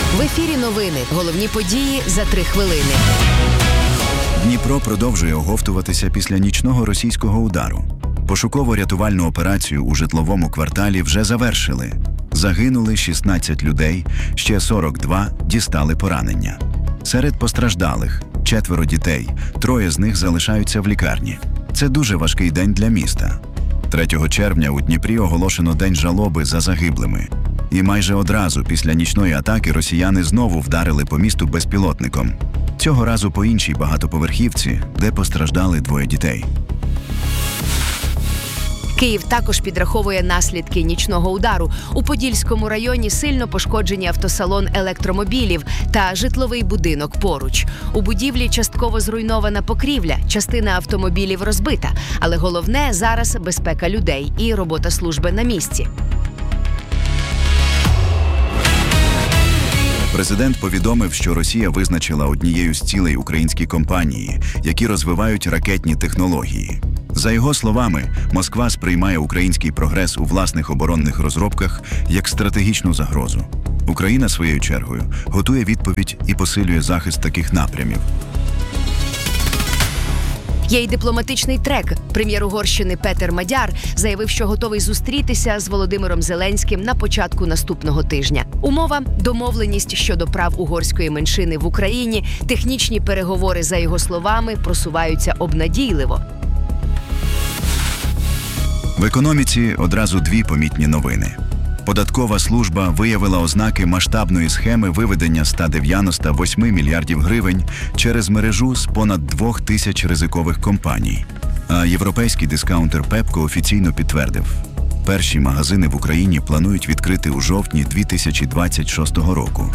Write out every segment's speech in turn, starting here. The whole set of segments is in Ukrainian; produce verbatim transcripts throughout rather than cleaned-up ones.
В ефірі новини. Головні події за три хвилини. Дніпро продовжує оговтуватися після нічного російського удару. Пошуково-рятувальну операцію у житловому кварталі вже завершили. Загинули шістнадцять людей, ще сорок два дістали поранення. Серед постраждалих – четверо дітей, троє з них залишаються в лікарні. Це дуже важкий день для міста. третього червня у Дніпрі оголошено День жалоби за загиблими. І майже одразу після нічної атаки росіяни знову вдарили по місту безпілотником. Цього разу по іншій багатоповерхівці, де постраждали двоє дітей. Київ також підраховує наслідки нічного удару. У Подільському районі сильно пошкоджені автосалон електромобілів та житловий будинок поруч. У будівлі частково зруйнована покрівля, частина автомобілів розбита. Але головне зараз безпека людей і робота служби на місці. Президент повідомив, що Росія визначила однією з цілей українські компанії, які розвивають ракетні технології. За його словами, Москва сприймає український прогрес у власних оборонних розробках як стратегічну загрозу. Україна, своєю чергою, готує відповідь і посилює захист таких напрямів. Є й дипломатичний трек. Прем'єр Угорщини Петер Мадяр заявив, що готовий зустрітися з Володимиром Зеленським на початку наступного тижня. Умова – домовленість щодо прав угорської меншини в Україні. Технічні переговори, за його словами, просуваються обнадійливо. В економіці одразу дві помітні новини. Податкова служба виявила ознаки масштабної схеми виведення ста дев'яноста восьми мільярдів гривень через мережу з понад двох тисяч ризикових компаній. А європейський дискаунтер Пепко офіційно підтвердив – перші магазини в Україні планують відкрити у жовтні дві тисячі двадцять шостого року.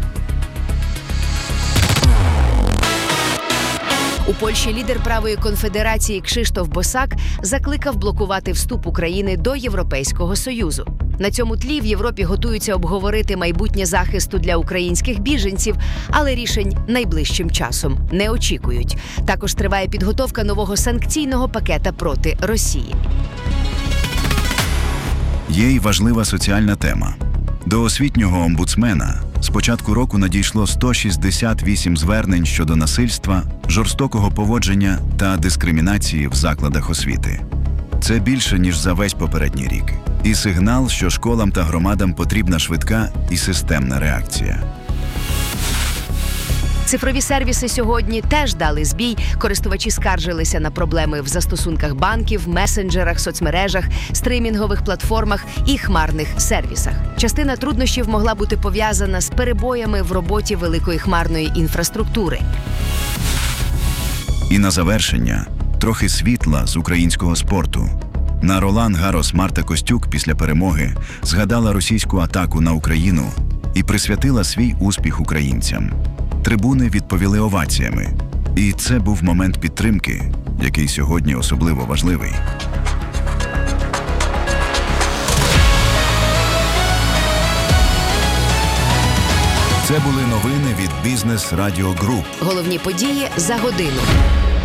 У Польщі лідер правої конфедерації Кшиштоф Босак закликав блокувати вступ України до Європейського Союзу. На цьому тлі в Європі готуються обговорити майбутнє захисту для українських біженців, але рішень найближчим часом не очікують. Також триває підготовка нового санкційного пакета проти Росії. Є й важлива соціальна тема. До освітнього омбудсмена з початку року надійшло сто шістдесят вісім звернень щодо насильства, жорстокого поводження та дискримінації в закладах освіти. Це більше, ніж за весь попередній рік. І сигнал, що школам та громадам потрібна швидка і системна реакція. Цифрові сервіси сьогодні теж дали збій. Користувачі скаржилися на проблеми в застосунках банків, месенджерах, соцмережах, стримінгових платформах і хмарних сервісах. Частина труднощів могла бути пов'язана з перебоями в роботі великої хмарної інфраструктури. І на завершення – трохи світла з українського спорту. На Ролан Гарос Марта Костюк після перемоги згадала російську атаку на Україну і присвятила свій успіх українцям. Трибуни відповіли оваціями. І це був момент підтримки, який сьогодні особливо важливий. Це були новини від Бізнес Радіо Груп. Головні події за годину.